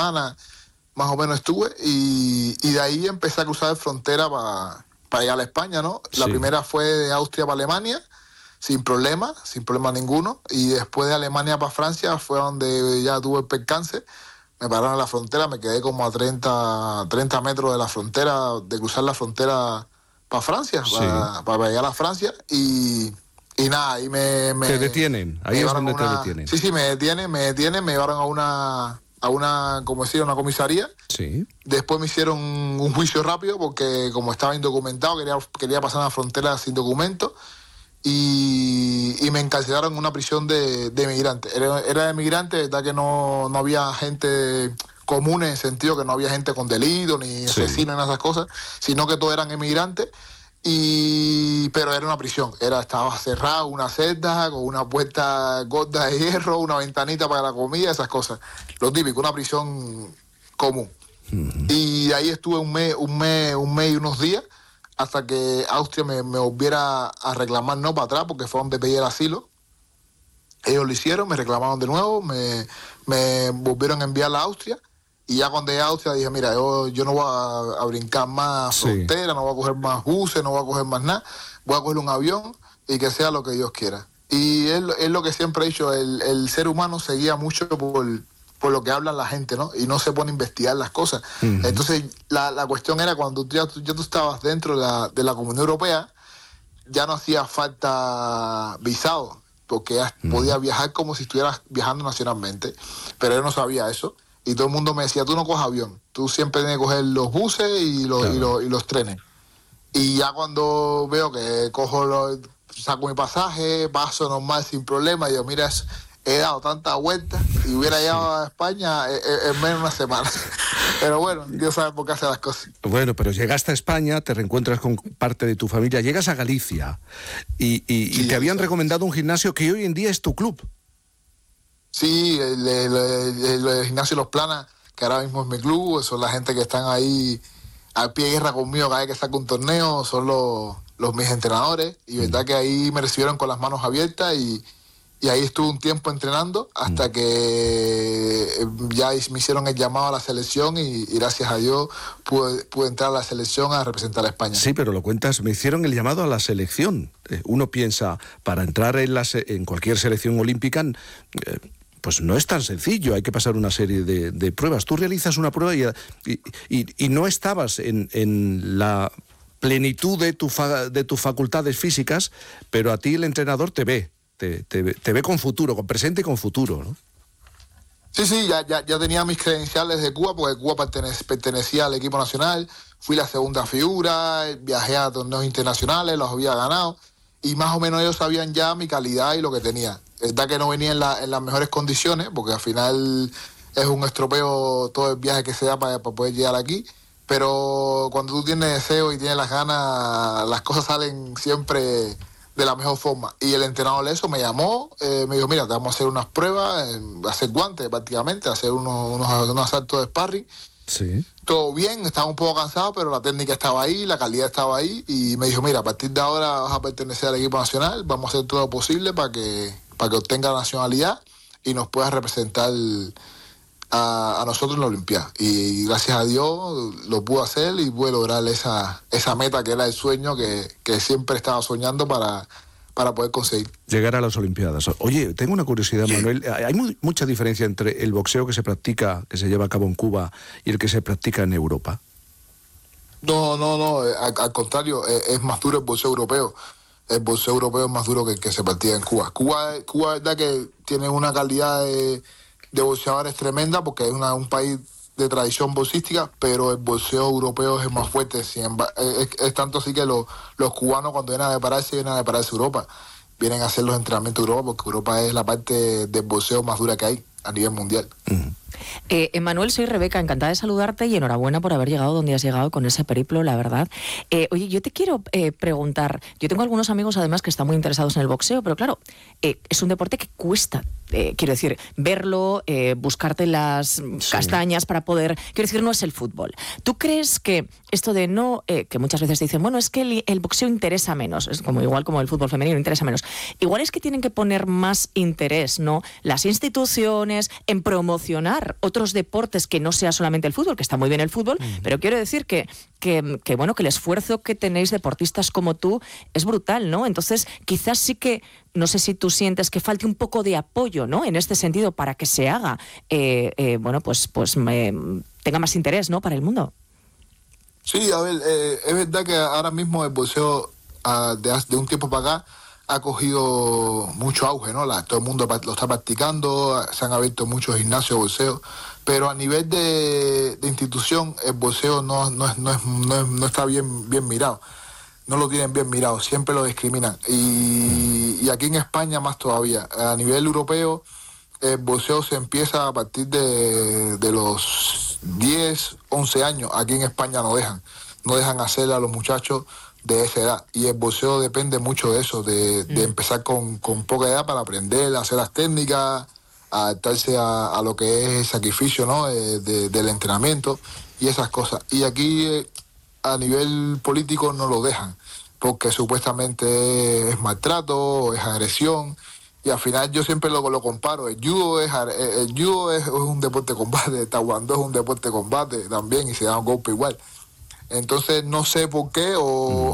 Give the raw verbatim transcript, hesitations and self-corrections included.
semana más o menos estuve, y, y de ahí empecé a cruzar frontera para pa llegar a España, ¿no? Sí. La primera fue de Austria para Alemania, sin problema, sin problema ninguno, y después de Alemania para Francia fue donde ya tuve el percance. Me pararon en la frontera, me quedé como a treinta metros de la frontera, de cruzar la frontera para Francia, sí. para, para llegar a Francia, y, y nada, ahí me, me... Te detienen, ahí es donde una, te detienen. Sí, sí, me detienen, me detienen, me llevaron a una, a una, como decía, una comisaría. Sí. Después me hicieron un juicio rápido porque como estaba indocumentado, quería, quería pasar la frontera sin documento. Y, y me encarcelaron en una prisión de, de inmigrantes. Era, era de inmigrantes, verdad que no, no había gente común en el sentido que no había gente con delito, ni asesinos, sí. ni esas cosas, sino que todos eran inmigrantes. Y, pero era una prisión, era, estaba cerrada, una celda con una puerta gorda de hierro, una ventanita para la comida, esas cosas. Lo típico, una prisión común. Uh-huh. Y ahí estuve un mes, un mes, un mes y unos días, hasta que Austria me, me volviera a reclamar, no para atrás, porque fue donde pedí el asilo. Ellos lo hicieron, me reclamaron de nuevo, me, me volvieron a enviar a Austria, y ya cuando llegué a Austria dije, mira, yo, yo no voy a, a brincar más sí. frontera, no voy a coger más buses, no voy a coger más nada, voy a coger un avión y que sea lo que Dios quiera. Y es, es lo que siempre he dicho, el, el ser humano se guía mucho por... por lo que habla la gente, ¿no? Y no se pone a investigar las cosas. Uh-huh. Entonces, la, la cuestión era cuando tú ya, ya tú estabas dentro de la, de la Comunidad Europea, ya no hacía falta visado, porque ya uh-huh. podías viajar como si estuvieras viajando nacionalmente. Pero yo no sabía eso. Y todo el mundo me decía, tú no coges avión, tú siempre tienes que coger los buses y los, claro. y los, y los trenes. Y ya cuando veo que cojo los, saco mi pasaje, paso normal sin problema, y digo, mira, es... he dado tantas vueltas y hubiera llegado sí. a España en, en menos de una semana. Pero bueno, Dios sabe por qué hace las cosas. Bueno, pero llegaste a España, te reencuentras con parte de tu familia, llegas a Galicia y, y, sí, y te habían recomendado un gimnasio que hoy en día es tu club. Sí, el, el, el, el gimnasio Los Planas, que ahora mismo es mi club, son la gente que están ahí al pie de guerra conmigo cada vez que saco un torneo, son los, los mis entrenadores, y verdad que ahí me recibieron con las manos abiertas y Y ahí estuve un tiempo entrenando hasta que ya me hicieron el llamado a la selección y, y gracias a Dios pude, pude entrar a la selección a representar a España. Sí, pero lo cuentas, me hicieron el llamado a la selección. Eh, uno piensa, para entrar en, la, en cualquier selección olímpica, eh, pues no es tan sencillo, hay que pasar una serie de, de pruebas. Tú realizas una prueba y, y, y, y no estabas en, en la plenitud de, tu fa, de tus facultades físicas, pero a ti el entrenador te ve. Te, te, te ve con futuro, con presente y con futuro, ¿no? Sí, sí, ya, ya, ya tenía mis credenciales de Cuba, porque Cuba pertenec- pertenecía al equipo nacional, fui la segunda figura, viajé a torneos internacionales, los había ganado, y más o menos ellos sabían ya mi calidad y lo que tenía. Es verdad que no venía en, la, en las mejores condiciones, porque al final es un estropeo todo el viaje que se da para, para poder llegar aquí, pero cuando tú tienes deseo y tienes las ganas, las cosas salen siempre de la mejor forma. Y el entrenador de eso me llamó, eh, me dijo, mira, te vamos a hacer unas pruebas, eh, hacer guantes prácticamente, hacer unos, unos, unos asaltos de sparring. Sí. Todo bien, estaba un poco cansado, pero la técnica estaba ahí, la calidad estaba ahí, y me dijo, mira, a partir de ahora vas a pertenecer al equipo nacional, vamos a hacer todo lo posible para que, para que obtenga la nacionalidad y nos puedas representar a, a nosotros en la Olimpiada. Y gracias a Dios lo pude hacer y pude lograr esa, esa meta que era el sueño que, que siempre estaba soñando para, para poder conseguir. Llegar a las Olimpiadas. Oye, tengo una curiosidad, sí. Manuel. ¿Hay muy, mucha diferencia entre el boxeo que se practica, que se lleva a cabo en Cuba, y el que se practica en Europa? No, no, no. Al, al contrario, es, es más duro el boxeo europeo. El boxeo europeo es más duro que el que se practica en Cuba. Cuba, Cuba es verdad que tiene una calidad de... de boxeadores tremenda porque es una, un país de tradición boxística, pero el boxeo europeo es más fuerte. Es, es tanto así que los, los cubanos cuando vienen a prepararse, vienen a prepararse Europa. Vienen a hacer los entrenamientos de Europa porque Europa es la parte del boxeo más dura que hay a nivel mundial. Mm. Eh, Emmanuel, soy Rebeca, encantada de saludarte y enhorabuena por haber llegado donde has llegado con ese periplo, la verdad. Eh, oye, yo te quiero eh, preguntar, yo tengo algunos amigos además que están muy interesados en el boxeo, pero claro, eh, es un deporte que cuesta, eh, quiero decir, verlo, eh, buscarte las sí. castañas para poder, quiero decir, no es el fútbol. ¿Tú crees que esto de no, eh, que muchas veces dicen, bueno, es que el, el boxeo interesa menos, es como igual como el fútbol femenino interesa menos, igual es que tienen que poner más interés, ¿no?, las instituciones en promocionar practicar otros deportes que no sea solamente el fútbol, que está muy bien el fútbol, mm. pero quiero decir que, que, que, bueno, que el esfuerzo que tenéis deportistas como tú es brutal, ¿no? Entonces, quizás sí que, no sé si tú sientes que falte un poco de apoyo, ¿no? En este sentido, para que se haga, eh, eh, bueno, pues, pues eh, tenga más interés, ¿no? Para el mundo. Sí, a ver, eh, es verdad que ahora mismo el boxeo uh, de, de un tiempo para acá ha cogido mucho auge, ¿no? La, todo el mundo lo está practicando, se han abierto muchos gimnasios de boxeo, pero a nivel de, de institución el boxeo no, no, es, no, es, no, es, no está bien, bien mirado, no lo tienen bien mirado, siempre lo discriminan. Y, y aquí en España más todavía. A nivel europeo el boxeo se empieza a partir de, de los diez, once años, aquí en España no dejan, no dejan hacer a los muchachos de esa edad, y el boxeo depende mucho de eso, de, de empezar con, con poca edad para aprender a hacer las técnicas, a adaptarse a, a lo que es el sacrificio, ¿no? de, de, del entrenamiento y esas cosas. Y aquí eh, a nivel político no lo dejan, porque supuestamente es maltrato, es agresión, y al final yo siempre lo, lo comparo, el judo, es, el judo es, es un deporte de combate, el taekwondo es un deporte de combate también, y se da un golpe igual. Entonces no sé por qué, o,